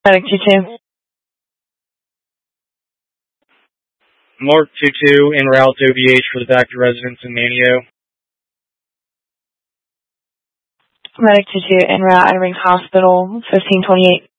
Medic 2-2. Mark 2-2 en route to OVH for the factory residence in Manio. Medic 2-2 en route Outer Banks Hospital, 1528.